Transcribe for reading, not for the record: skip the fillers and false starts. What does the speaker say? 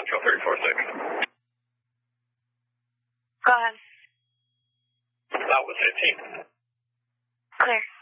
Montreal 346. Go ahead. That was 15. Clear.